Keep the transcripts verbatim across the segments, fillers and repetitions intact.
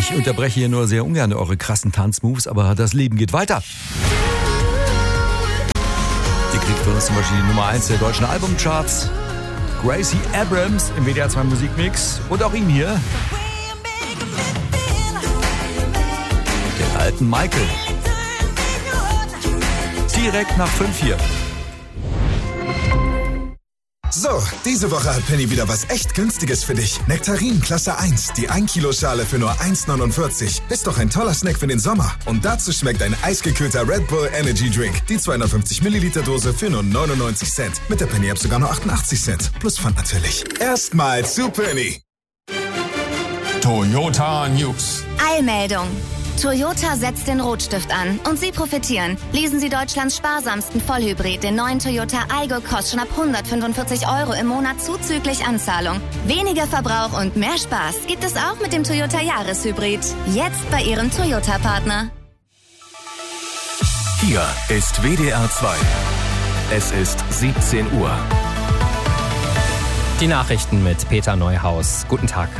Ich unterbreche hier nur sehr ungern eure krassen Tanzmoves, aber das Leben geht weiter. Ihr kriegt von uns zum Beispiel die Nummer eins der deutschen Albumcharts. Gracie Abrams im W D R zwei Musikmix. Und auch ihn hier. Den alten Michael. Direkt nach fünf hier. So, diese Woche hat Penny wieder was echt Günstiges für dich. Nektarin Klasse eins, die ein Kilo Schale für nur eins neunundvierzig. Ist doch ein toller Snack für den Sommer. Und dazu schmeckt ein eisgekühlter Red Bull Energy Drink. Die zweihundertfünfzig Milliliter Dose für nur neunundneunzig Cent. Mit der Penny App sogar nur achtundachtzig Cent. Plus Pfand natürlich. Erstmal zu Penny. Toyota News. Eilmeldung. Toyota setzt den Rotstift an und Sie profitieren. Lesen Sie Deutschlands sparsamsten Vollhybrid, den neuen Toyota Aygo, kostet schon ab hundertfünfundvierzig Euro im Monat zuzüglich Anzahlung. Weniger Verbrauch und mehr Spaß gibt es auch mit dem Toyota Jahreshybrid. Jetzt bei Ihrem Toyota-Partner. Hier ist W D R zwei. Es ist siebzehn Uhr. Die Nachrichten mit Peter Neuhaus. Guten Tag.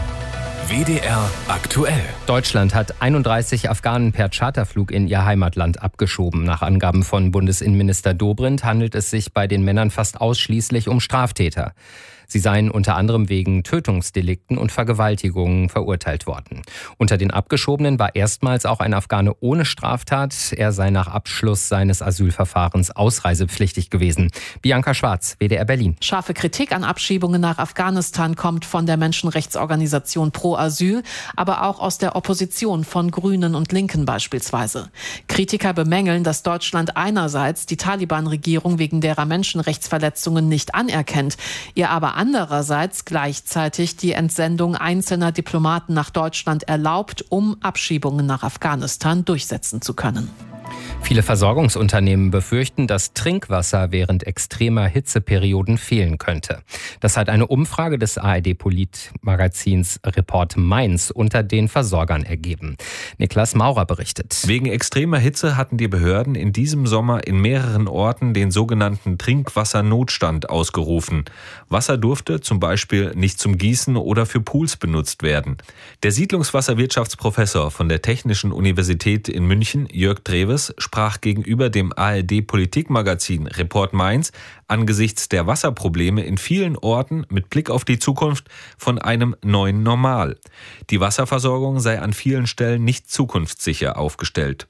W D R aktuell. Deutschland hat einunddreißig Afghanen per Charterflug in ihr Heimatland abgeschoben. Nach Angaben von Bundesinnenminister Dobrindt handelt es sich bei den Männern fast ausschließlich um Straftäter. Sie seien unter anderem wegen Tötungsdelikten und Vergewaltigungen verurteilt worden. Unter den Abgeschobenen war erstmals auch ein Afghane ohne Straftat. Er sei nach Abschluss seines Asylverfahrens ausreisepflichtig gewesen. Bianca Schwarz, W D R Berlin. Scharfe Kritik an Abschiebungen nach Afghanistan kommt von der Menschenrechtsorganisation Pro Asyl, aber auch aus der Opposition von Grünen und Linken beispielsweise. Kritiker bemängeln, dass Deutschland einerseits die Taliban-Regierung wegen derer Menschenrechtsverletzungen nicht anerkennt, ihr aber andererseits gleichzeitig die Entsendung einzelner Diplomaten nach Deutschland erlaubt, um Abschiebungen nach Afghanistan durchsetzen zu können. Viele Versorgungsunternehmen befürchten, dass Trinkwasser während extremer Hitzeperioden fehlen könnte. Das hat eine Umfrage des A R D-Polit-Magazins Report Mainz unter den Versorgern ergeben. Niklas Maurer berichtet. Wegen extremer Hitze hatten die Behörden in diesem Sommer in mehreren Orten den sogenannten Trinkwassernotstand ausgerufen. Wasser durfte zum Beispiel nicht zum Gießen oder für Pools benutzt werden. Der Siedlungswasserwirtschaftsprofessor von der Technischen Universität in München, Jörg Dreves, sprach gegenüber dem A R D-Politikmagazin Report Mainz angesichts der Wasserprobleme in vielen Orten mit Blick auf die Zukunft von einem neuen Normal. Die Wasserversorgung sei an vielen Stellen nicht zukunftssicher aufgestellt.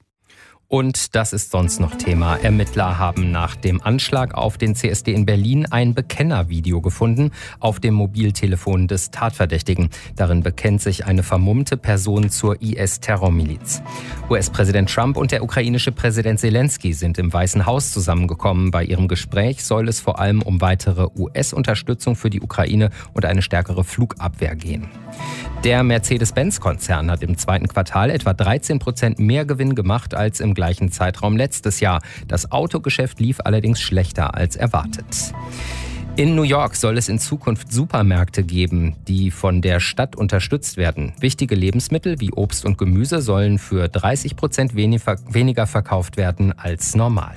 Und das ist sonst noch Thema. Ermittler haben nach dem Anschlag auf den C S D in Berlin ein Bekennervideo gefunden auf dem Mobiltelefon des Tatverdächtigen. Darin bekennt sich eine vermummte Person zur I S-Terrormiliz. U S-Präsident Trump und der ukrainische Präsident Zelensky sind im Weißen Haus zusammengekommen. Bei ihrem Gespräch soll es vor allem um weitere U S-Unterstützung für die Ukraine und eine stärkere Flugabwehr gehen. Der Mercedes-Benz-Konzern hat im zweiten Quartal etwa dreizehn Prozent mehr Gewinn gemacht als im gleichen Zeitraum letztes Jahr. Das Autogeschäft lief allerdings schlechter als erwartet. In New York soll es in Zukunft Supermärkte geben, die von der Stadt unterstützt werden. Wichtige Lebensmittel wie Obst und Gemüse sollen für dreißig Prozent weniger verkauft werden als normal.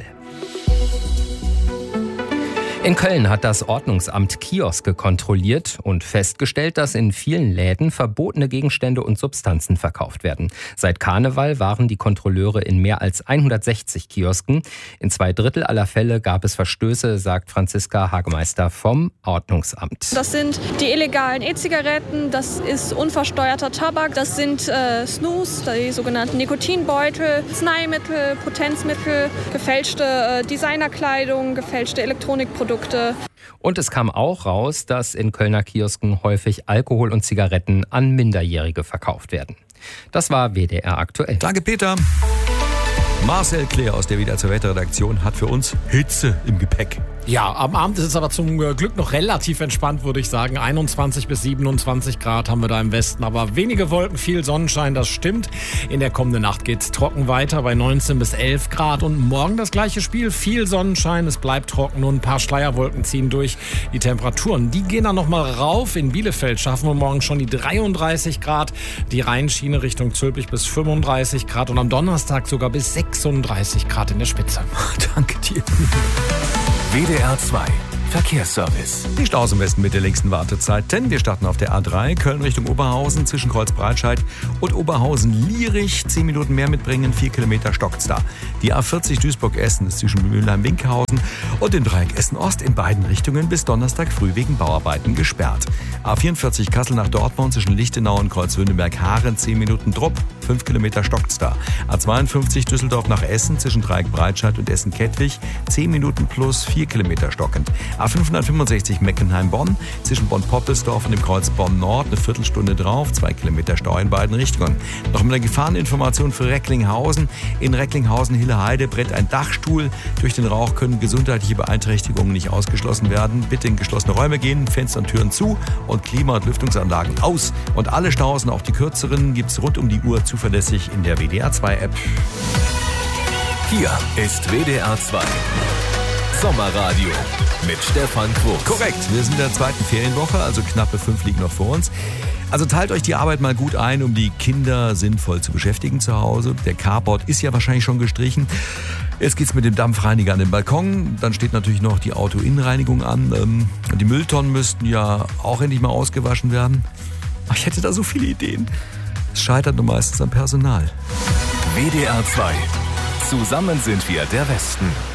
In Köln hat das Ordnungsamt Kioske kontrolliert und festgestellt, dass in vielen Läden verbotene Gegenstände und Substanzen verkauft werden. Seit Karneval waren die Kontrolleure in mehr als hundertsechzig Kiosken. In zwei Drittel aller Fälle gab es Verstöße, sagt Franziska Hagemeister vom Ordnungsamt. Das sind die illegalen E-Zigaretten, das ist unversteuerter Tabak, das sind äh, Snus, die sogenannten Nikotinbeutel, Arzneimittel, Potenzmittel, gefälschte äh, Designerkleidung, gefälschte Elektronikprodukte. Und es kam auch raus, dass in Kölner Kiosken häufig Alkohol und Zigaretten an Minderjährige verkauft werden. Das war W D R aktuell. Danke, Peter. Marcel Claire aus der W D R zwei Wetterredaktion hat für uns Hitze im Gepäck. Ja, am Abend ist es aber zum Glück noch relativ entspannt, würde ich sagen. einundzwanzig bis siebenundzwanzig Grad haben wir da im Westen, aber wenige Wolken, viel Sonnenschein, das stimmt. In der kommenden Nacht geht's trocken weiter bei neunzehn bis elf Grad und morgen das gleiche Spiel, viel Sonnenschein, es bleibt trocken, nur ein paar Schleierwolken ziehen durch. Die Temperaturen, die gehen dann nochmal rauf. In Bielefeld schaffen wir morgen schon die dreiunddreißig Grad, die Rheinschiene Richtung Zülpich bis fünfunddreißig Grad und am Donnerstag sogar bis sechsunddreißig Grad in der Spitze. Danke dir. W D R zwei. Verkehrsservice. Die Staus im Westen mit der längsten Wartezeit, denn wir starten auf der A drei, Köln Richtung Oberhausen, zwischen Kreuz-Breitscheid und Oberhausen-Lierich. Zehn Minuten mehr mitbringen, vier Kilometer stockt's da. Die A vierzig Duisburg-Essen ist zwischen Mülheim-Winkhausen und dem Dreieck Essen-Ost in beiden Richtungen bis Donnerstag früh wegen Bauarbeiten gesperrt. A vierundvierzig Kassel nach Dortmund zwischen Lichtenau und Kreuzwündenberg-Haaren, zehn Minuten Drupp, fünf Kilometer stockt's da. A zweiundfünfzig Düsseldorf nach Essen zwischen Dreieck Breitscheid und Essen-Kettwig, zehn Minuten plus vier Kilometer stockend. A fünfhundertfünfundsechzig Meckenheim-Bonn zwischen Bonn-Poppelsdorf und dem Kreuz Bonn-Nord eine Viertelstunde drauf, zwei Kilometer Stau in beiden Richtungen. Noch mit einer Gefahreninformation für Recklinghausen. In Recklinghausen-Hilleheide brennt ein Dachstuhl. Durch den Rauch können gesundheitliche Beeinträchtigungen nicht ausgeschlossen werden. Bitte in geschlossene Räume gehen, Fenster und Türen zu und Klima- und Lüftungsanlagen aus. Und alle Staus, auch die kürzeren, gibt's rund um die Uhr zuverlässig in der W D R zwei App. Hier ist W D R zwei Sommerradio mit Stefan Quo. Korrekt, wir sind in der zweiten Ferienwoche, also knappe fünf liegen noch vor uns. Also teilt euch die Arbeit mal gut ein, um die Kinder sinnvoll zu beschäftigen zu Hause. Der Carport ist ja wahrscheinlich schon gestrichen. Jetzt geht's mit dem Dampfreiniger an den Balkon. Dann steht natürlich noch die Autoinnenreinigung an. Und die Mülltonnen müssten ja auch endlich mal ausgewaschen werden. Ach, ich hätte da so viele Ideen. Es scheitert nur meistens am Personal. W D R zwei. Zusammen sind wir der Westen.